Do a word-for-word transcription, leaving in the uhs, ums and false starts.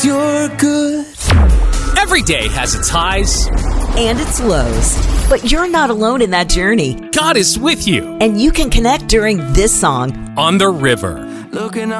You're good. Every day has its highs and its lows, but you're not alone in that journey. God is with you. And you can connect during this song on the river. Looking